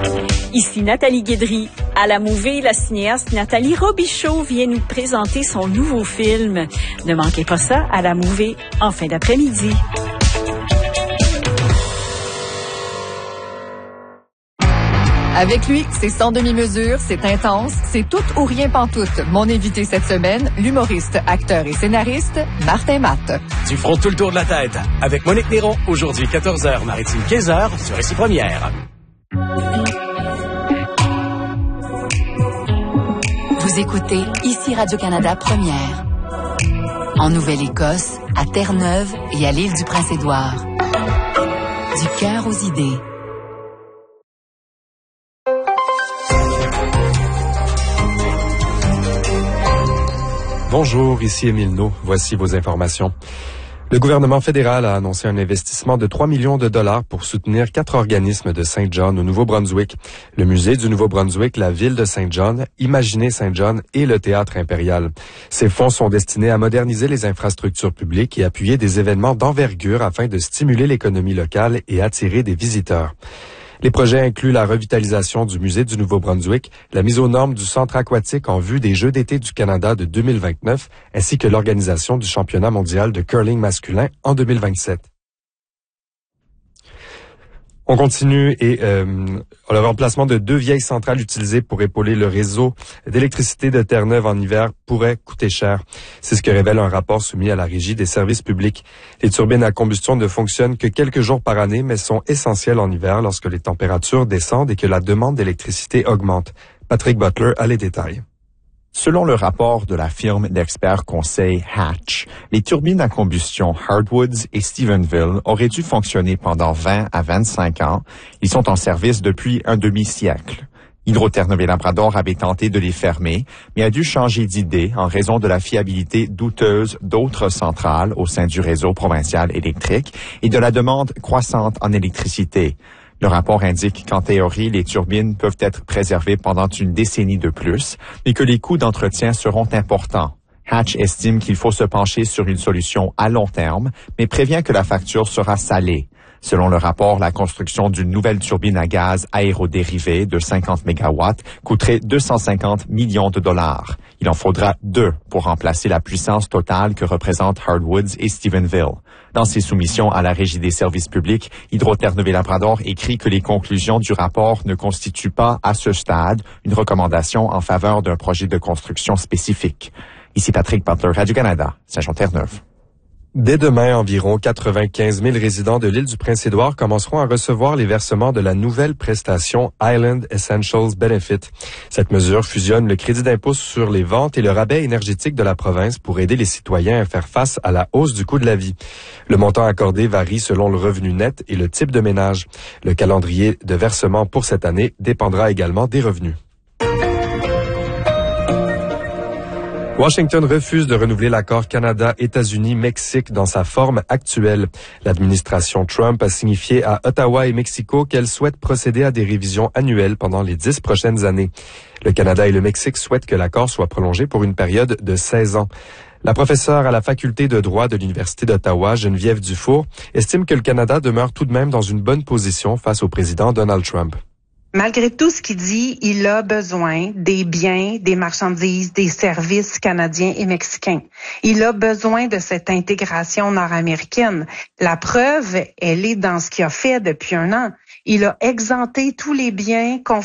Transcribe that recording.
Ici Nathalie Guédry. À la Mouvée, la cinéaste Nathalie Robichaud vient nous présenter son nouveau film. Ne manquez pas ça à la Mouvée en fin d'après-midi. Avec lui, c'est sans demi-mesure, c'est intense, c'est tout ou rien pantoute. Mon invité cette semaine, l'humoriste, acteur et scénariste, Martin Matt. Tu frôles tout le tour de la tête. Avec Monique Néron, aujourd'hui 14h, Maritime 15h, sur Ici Première. Vous écoutez Ici Radio-Canada Première. En Nouvelle-Écosse, à Terre-Neuve et à l'île du Prince-Édouard. Du cœur aux idées. Bonjour, ici Émile Naud. Voici vos informations. Le gouvernement fédéral a annoncé un investissement de 3 millions de dollars pour soutenir 4 organismes de Saint John au Nouveau-Brunswick. Le musée du Nouveau-Brunswick, la ville de Saint John, Imaginez Saint John et le Théâtre impérial. Ces fonds sont destinés à moderniser les infrastructures publiques et appuyer des événements d'envergure afin de stimuler l'économie locale et attirer des visiteurs. Les projets incluent la revitalisation du musée du Nouveau-Brunswick, la mise aux normes du centre aquatique en vue des Jeux d'été du Canada de 2029, ainsi que l'organisation du championnat mondial de curling masculin en 2027. On continue et le remplacement de 2 vieilles centrales utilisées pour épauler le réseau d'électricité de Terre-Neuve en hiver pourrait coûter cher. C'est ce que révèle un rapport soumis à la Régie des services publics. Les turbines à combustion ne fonctionnent que quelques jours par année, mais sont essentielles en hiver lorsque les températures descendent et que la demande d'électricité augmente. Patrick Butler a les détails. Selon le rapport de la firme d'experts conseil Hatch, les turbines à combustion Hardwoods et Stephenville auraient dû fonctionner pendant 20 à 25 ans. Ils sont en service depuis un demi-siècle. Hydro-Terre-Neuve-Labrador avait tenté de les fermer, mais a dû changer d'idée en raison de la fiabilité douteuse d'autres centrales au sein du réseau provincial électrique et de la demande croissante en électricité. Le rapport indique qu'en théorie, les turbines peuvent être préservées pendant une décennie de plus, mais que les coûts d'entretien seront importants. Hatch estime qu'il faut se pencher sur une solution à long terme, mais prévient que la facture sera salée. Selon le rapport, la construction d'une nouvelle turbine à gaz aérodérivé de 50 MW coûterait 250 millions de dollars. Il en faudra 2 pour remplacer la puissance totale que représentent Hardwoods et Stephenville. Dans ses soumissions à la Régie des services publics, Hydro-Terre-Neuve-Labrador écrit que les conclusions du rapport ne constituent pas, à ce stade, une recommandation en faveur d'un projet de construction spécifique. Ici Patrick Butler, Radio-Canada, Saint-Jean-Terre-Neuve. Dès demain, environ 95 000 résidents de l'île du Prince-Édouard commenceront à recevoir les versements de la nouvelle prestation Island Essentials Benefit. Cette mesure fusionne le crédit d'impôt sur les ventes et le rabais énergétique de la province pour aider les citoyens à faire face à la hausse du coût de la vie. Le montant accordé varie selon le revenu net et le type de ménage. Le calendrier de versement pour cette année dépendra également des revenus. Washington refuse de renouveler l'accord Canada-États-Unis-Mexique dans sa forme actuelle. L'administration Trump a signifié à Ottawa et Mexico qu'elle souhaite procéder à des révisions annuelles pendant les 10 prochaines années. Le Canada et le Mexique souhaitent que l'accord soit prolongé pour une période de 16 ans. La professeure à la faculté de droit de l'Université d'Ottawa, Geneviève Dufour, estime que le Canada demeure tout de même dans une bonne position face au président Donald Trump. Malgré tout ce qu'il dit, il a besoin des biens, des marchandises, des services canadiens et mexicains. Il a besoin de cette intégration nord-américaine. La preuve, elle est dans ce qu'il a fait depuis un an. Il a exempté tous les biens